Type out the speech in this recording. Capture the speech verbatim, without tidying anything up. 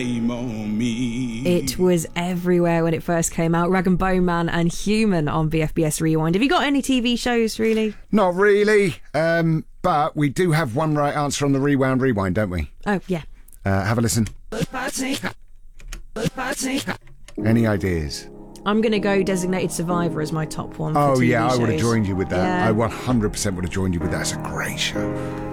It was everywhere when it first came out. Rag and Bone Man and Human on B F B S Rewind. Have you got any T V shows, really? Not really, um, but we do have one right answer on the Rewound Rewind, don't we? Oh, yeah. Uh, have a listen. Any ideas? I'm going to go Designated Survivor as my top one for Oh, T V yeah, I would have shows. joined you with that. Yeah. I one hundred percent would have joined you with that. It's a great show.